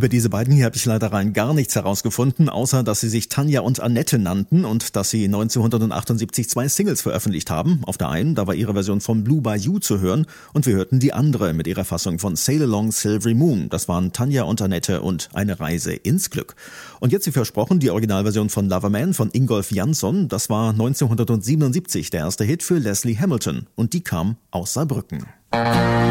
Über diese beiden hier habe ich leider rein gar nichts herausgefunden, außer dass sie sich Tanja und Annette nannten und dass sie 1978 2 Singles veröffentlicht haben. Auf der einen, da war ihre Version von Blue Bayou zu hören und wir hörten die andere mit ihrer Fassung von Sail Along Silvery Moon. Das waren Tanja und Annette und Eine Reise ins Glück. Und jetzt wie versprochen die Originalversion von Loverman von Ingolf Jansson. Das war 1977 der erste Hit für Leslie Hamilton und die kam aus Saarbrücken.